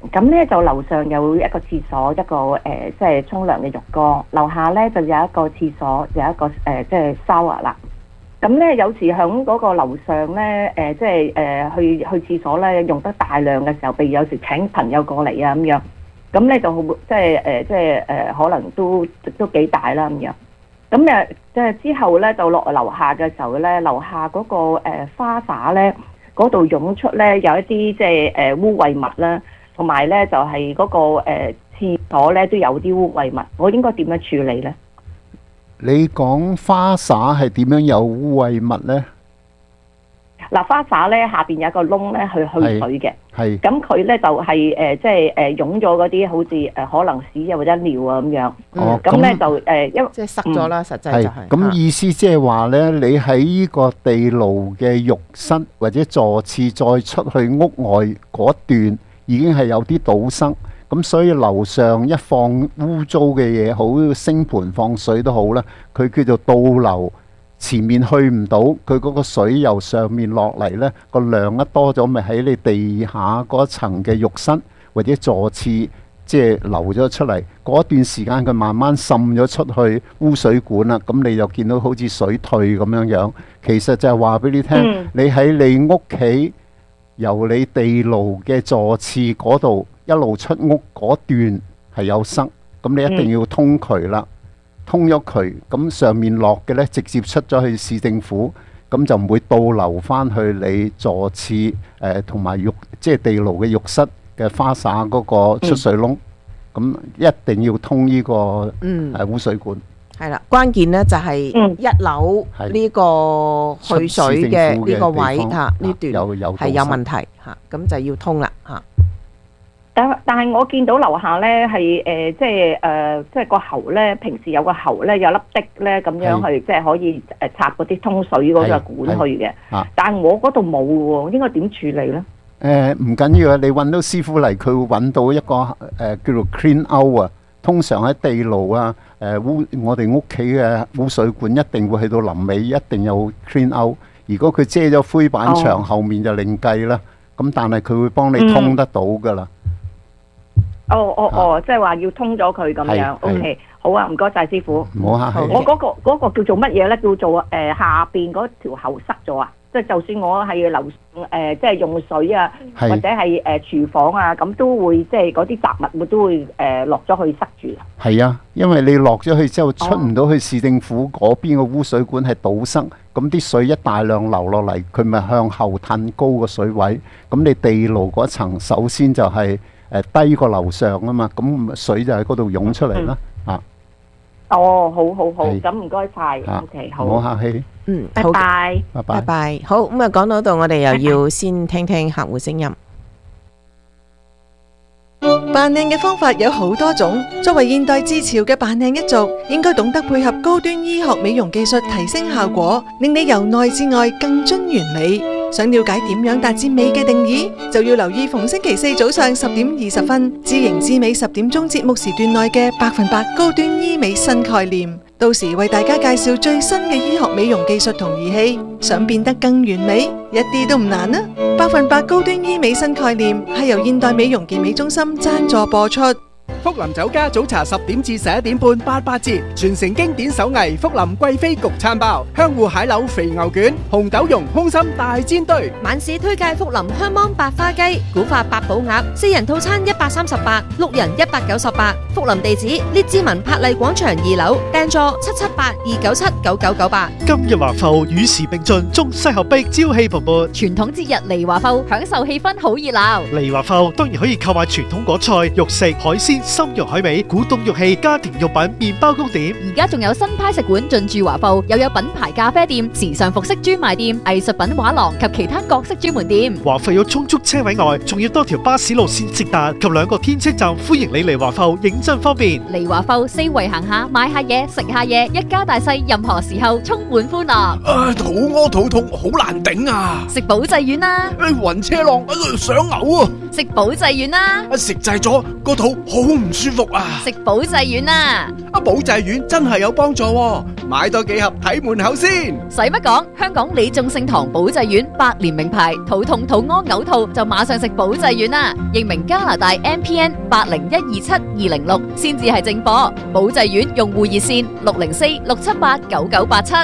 咁咧就樓上有一個廁所，一個即係沖涼嘅浴缸，樓下咧就有一個廁所，有一個即係 shower 啦。咁咧有時響嗰個樓上咧即係去廁所咧用得大量嘅時候，譬如有時請朋友過嚟啊咁樣，咁咧就即係可能都幾大啦咁樣。咁即係之後咧就落樓下嘅時候咧，樓下嗰個花灑咧嗰度湧出咧有一啲即係污穢物啦。同埋咧就係嗰個廁所咧都有啲污穢物，我應該點樣處理咧？ 你講花灑係點樣有污穢物咧？ 嗱，花灑咧下邊有一個窿咧去水嘅， 係咁佢咧就係即係湧咗嗰啲好似可能屎啊或者尿啊咁樣。 哦， 咁咧就因為即係塞咗啦，實際就係。 咁意思即係話咧，你喺呢個地牢嘅浴室或者座廁再出去屋外嗰段，已經係有啲堵塞，咁所以樓上一放污糟嘅嘢，好星盆放水都好啦，佢叫做倒流，前面去唔到，佢嗰個水由上面落嚟呢，個量一多咗，咪喺你地下嗰層嘅浴室或者座廁，即係流咗出嚟。嗰段時間佢慢慢滲咗出去污水管啦，咁你就見到好似水退咁樣樣。其實就係話俾你聽，你喺你屋企。由你地牢嘅座廁嗰度一路出屋嗰段係有塞，咁你一定要通渠啦，通咗渠，咁上面落嘅呢，直接出咗去市政府，咁就唔會倒流翻去你座廁同埋即係地牢嘅浴室嘅花灑嗰個出水窿，咁一定要通呢個污水管。 係啦，關鍵咧就係一樓呢個去水嘅呢個位嚇，呢段係有問題嚇，咁就要通啦嚇。 但係我見到樓下咧係即係個喉咧，平時有個喉咧有粒滴咧咁樣去，即係可以插嗰啲通水嗰個管去嘅。但係我嗰度冇喎，應該點處理咧？ 唔緊要啊，你揾到師傅嚟，佢會揾到一個叫做 clean out 啊。通常喺地牢啊，我哋屋企嘅污水管一定會去到臨尾，一定有 clean out。如果佢遮咗灰板牆，後面就另計啦。咁但係佢會幫你通得到噶啦。 即係話要通咗佢咁樣。OK， 好啊，唔該晒師傅。 唔好客氣。 我嗰個叫做乜嘢咧？叫做下邊嗰條喉塞咗啊！即係就算我係樓上即係用水啊，或者係廚房啊，咁都會即係嗰啲雜物都會落咗去塞住。 係啊，因為你落咗去之後出唔到去市政府嗰邊嘅污水管係堵塞，咁啲水一大量流落嚟，佢咪向後褪高個水位。咁你地牢嗰層首先就係低過樓上啊嘛，咁水就喺嗰度湧出嚟啦。 好，咁唔該晒。OK， 好。 唔好客氣。 拜拜。 拜拜。好，咁啊講到度，我哋又要先聽聽客戶聲音。 扮靚嘅方法有好多種，作為現代至潮嘅扮靚一族，應該懂得配合高端醫學美容技術提升效果，令你由內至外更臻完美。想了解點樣達至美嘅定義，就要留意逢星期四早上10:20，知型知美10點鐘節目時段內嘅100%高端醫美新概念。到時為大家介紹最新嘅醫學美容技術同儀器，想變得更完美，一啲都唔難啊！100%高端醫美新概念係由現代美容健美中心贊助播出。 福林酒家早茶10點至11點半88折，傳承經典手藝福林貴妃焗餐包、香芋蟹柳肥牛卷、紅豆蓉空心大煎堆。 晚市推介福林香芒白花雞、古法八寶鴨，4人套餐138， 6人198。福林地址：列治文柏麗廣場2樓，訂座778-297-9998。 今日華埠與時並進，中西合璧，朝氣蓬勃。 傳統節日嚟華埠，享受氣氛好熱鬧。 嚟華埠當然可以購買傳統果菜、肉食、海鮮、參肉海味、古董玉器、家庭用品、麵包糕點。 而家仲有新派食館進駐華埠，又有品牌咖啡店、時尚服飾專賣店、藝術品畫廊及其他各式專門店。 華埠有充足車位外，仲要多條巴士路線直達及2個天車站，歡迎你嚟華埠，認真方便。 嚟華埠四圍行下，買下嘢，食下嘢，一家大細任何時候充滿歡樂。 肚屙肚痛好難頂啊！ 食保濟丸啦！ 暈車浪，想嘔啊！ 食保濟丸啦。 食滯咗個肚好唔舒服啊！ 食保濟丸啦。 保濟丸真係有幫助喎，買多幾盒睇門口先。 使乜講？香港李眾聖堂保濟丸百年名牌，肚痛、肚屙、嘔吐就馬上食保濟丸啦。認明加拿大 MPN 80127206先至係正貨。保濟丸用戶熱線604-678-9987。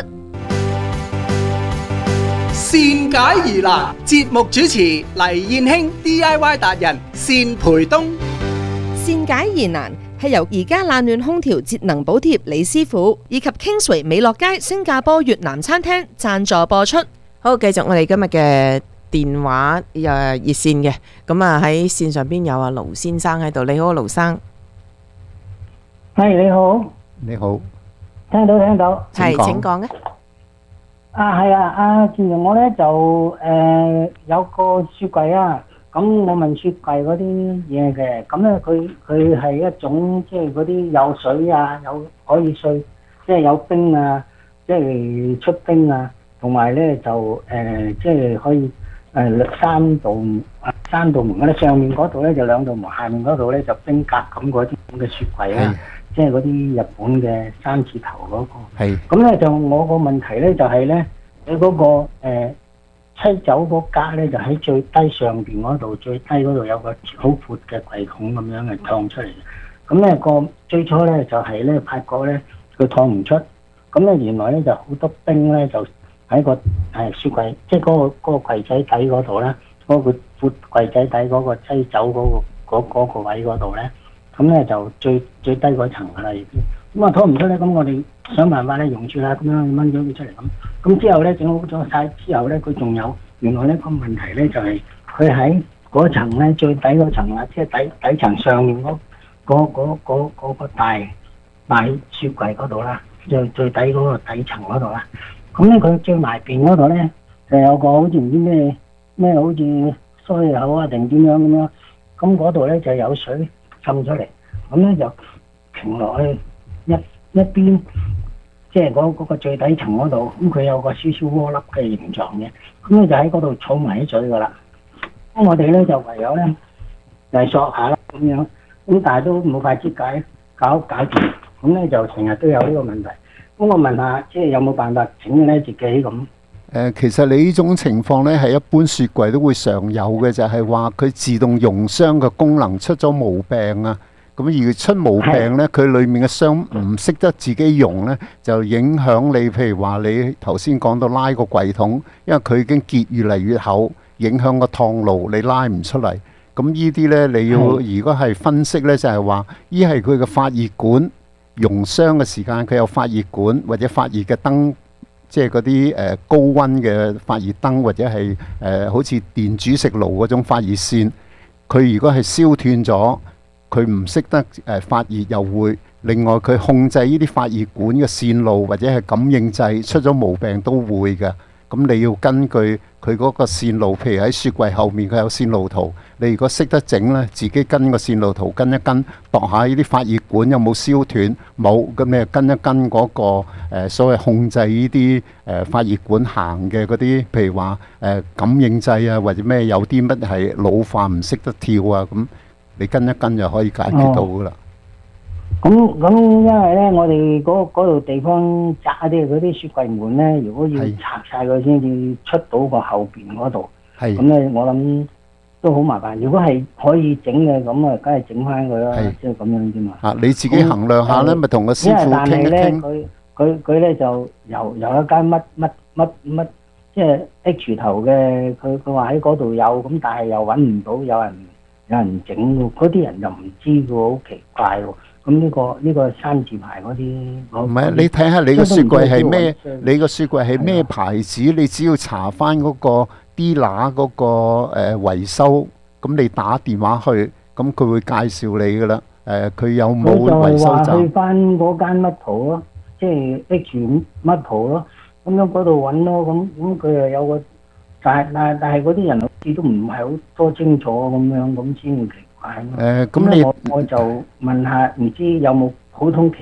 善解疑難，節目主持黎燕卿 DIY 達人單培東。 善解疑難係由而家冷暖空調節能補貼李師傅以及 Kingsway 美樂街新加坡越南餐廳贊助播出。 好，繼續我哋今日嘅電話熱線嘅，咁啊喺線上邊有阿盧先生喺度。你好，盧生。 係，你好。 你好。 聽到。 係，請講嘅。 係啊，其實我咧就有個雪櫃啊，咁我問雪櫃嗰啲嘢嘅，咁咧佢係一種即係嗰啲有水啊，有可以碎，即係有冰啊，即係出冰啊，同埋咧就即係可以三道門嗰啲，上面嗰度咧就兩道門，下面嗰度咧就冰格咁嗰啲咁嘅雪櫃啊。即係嗰啲日本嘅三字頭嗰個，咁咧就我個問題咧就係咧，你嗰個七酒嗰格咧就喺最低上邊嗰度，最低嗰度有個好闊嘅櫃桶咁樣嘅燙出嚟嘅。咁咧個最初咧就係咧發覺咧佢燙唔出，咁咧原來咧就好多冰咧就喺個雪櫃，即係嗰個櫃仔底嗰度啦，嗰個闊櫃仔底嗰個擠酒嗰個位嗰度咧。咁咧就最低嗰層噶啦，已經咁啊，拖唔出咧，咁我哋想辦法咧溶住啦，咁樣掹咗佢出嚟咁之後咧整好咗晒之後咧，佢仲有原來咧個問題咧就係佢喺嗰層咧最底嗰層啊，即係底層上面嗰個大雪櫃嗰度啦，最底嗰個底層嗰度啦。咁咧佢最埋邊嗰度咧就有個好似唔知咩好似衰口啊定點樣咁樣，咁嗰度咧就有水滲出嚟，咁咧就停落去一邊，即係嗰個最底層嗰度，咁佢有個少少顆粒嘅形狀嘅，咁咧就喺嗰度儲埋啲水噶啦。咁我哋咧就唯有咧就係索下啦咁樣，咁但係都冇法子搞掂，咁咧就成日都有呢個問題。咁我問下，即係有冇辦法整咧自己咁？ 其實你呢種情況咧，係一般雪櫃都會常有嘅，就係話佢自動溶霜嘅功能出咗毛病啊。咁而出毛病咧，佢裏面嘅霜唔識得自己溶咧，就影響你。譬如話你頭先講到拉個櫃桶，因為佢已經結越嚟越厚，影響個燙爐，你拉唔出嚟。咁呢啲咧，你要如果係分析咧，就係話依係佢嘅發熱管溶霜嘅時間，佢有發熱管或者發熱嘅燈。即係嗰啲高溫嘅發熱燈，或者係好似電煮食爐嗰種發熱線，佢如果係燒斷咗，佢唔識得發熱，又會另外佢控制呢啲發熱管嘅線路或者係感應掣出咗毛病都會嘅。咁你要根據佢嗰個線路，譬如喺雪櫃後面佢有線路圖，你如果識得整呢，自己跟個線路圖跟一跟，度下呢啲發熱管有冇燒斷，冇，咁你跟一跟嗰個所謂控制呢啲發熱管行嘅嗰啲，譬如話感應掣啊，或者咩有啲乜係老化唔識得跳啊，咁你跟一跟就可以解決到噶啦。 咁因為咧，我哋嗰度地方窄啲，嗰啲雪櫃門咧，如果要拆晒佢先至出到個後邊嗰度，咁咧我諗都好麻煩。如果係可以整嘅，咁啊，梗係整翻佢啦，即係咁樣啫嘛。 你自己衡量下咧，咪同個師傅傾一傾。 佢咧就由一間乜，即係 H 頭嘅，佢話喺嗰度有，咁但係又揾唔到有人整喎，嗰啲人又唔知喎，好奇怪喎。咁呢個三字牌嗰啲， 唔係你睇下你個雪櫃係咩？你個雪櫃係咩牌子？你只要查翻嗰個 dealer 嗰個維修，咁你打電話去，咁佢會介紹你噶啦。佢有冇維修站？佢就話去翻嗰間乜鋪咯，即係 H 乜鋪咯，咁樣嗰度揾咯。咁佢又有個，但係嗰啲人好似都唔係好多清楚咁樣，咁先會奇怪。咁我就問下，唔知有冇普通